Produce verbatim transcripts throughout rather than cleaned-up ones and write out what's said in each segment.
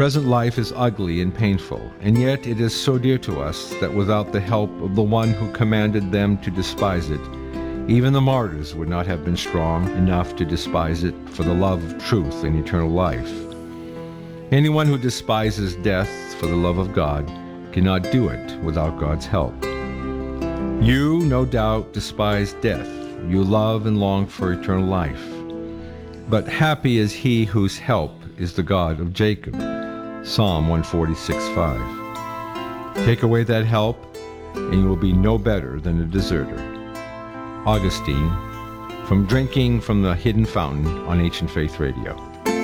present life is ugly and painful, and yet it is so dear to us that without the help of the one who commanded them to despise it, even the martyrs would not have been strong enough to despise it for the love of truth and eternal life. Anyone who despises death for the love of God cannot do it without God's help. You, no doubt, despise death. You love and long for eternal life. But happy is he whose help is the God of Jacob. Psalm one forty-six, five. Take away that help, and you will be no better than a deserter. Augustine, from Drinking from the Hidden Fountain on Ancient Faith Radio.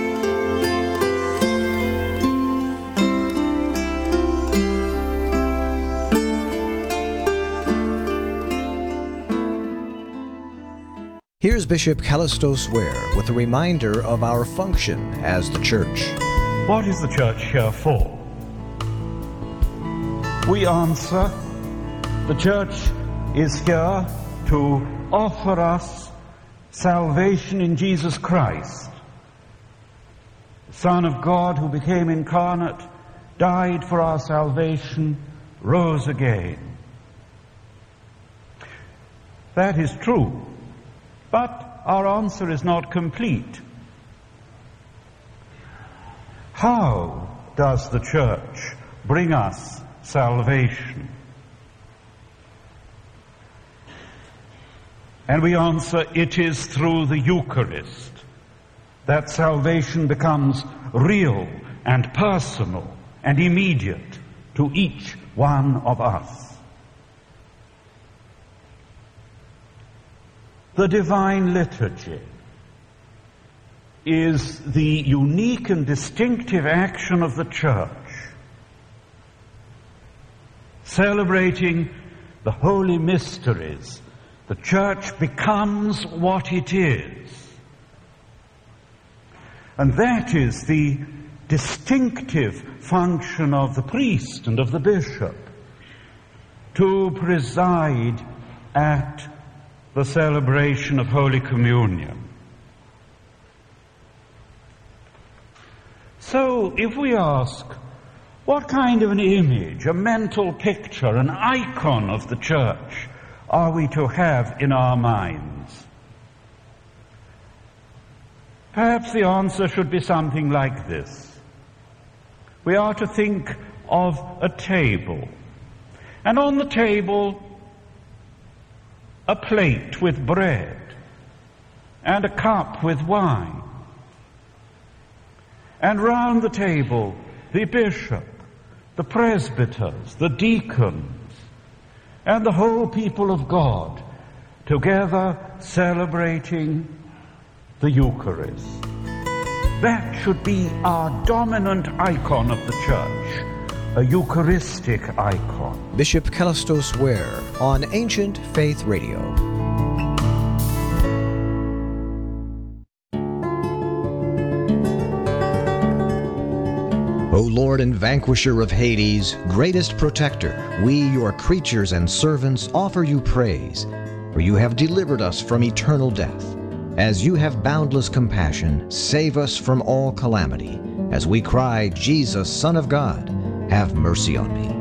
Here's Bishop Kallistos Ware with a reminder of our function as the church. What is the church here for? We answer, the church is here to offer us salvation in Jesus Christ, the Son of God who became incarnate, died for our salvation, rose again. That is true, but our answer is not complete. How does the church bring us salvation? And we answer, it is through the Eucharist that salvation becomes real and personal and immediate to each one of us. The Divine Liturgy is the unique and distinctive action of the Church, celebrating the holy mysteries. The Church becomes what it is. And that is the distinctive function of the priest and of the bishop, to preside at the celebration of Holy Communion. So, if we ask, what kind of an image, a mental picture, an icon of the Church are we to have in our minds? Perhaps the answer should be something like this. We are to think of a table, and on the table a plate with bread and a cup with wine, and round the table the bishop, the presbyters, the deacons, and the whole people of God, together celebrating the Eucharist. That should be our dominant icon of the Church, a Eucharistic icon. Bishop Kallistos Ware on Ancient Faith Radio. O Lord and vanquisher of Hades, greatest protector, we, your creatures and servants, offer you praise, for you have delivered us from eternal death. As you have boundless compassion, save us from all calamity. As we cry, Jesus, Son of God, have mercy on me.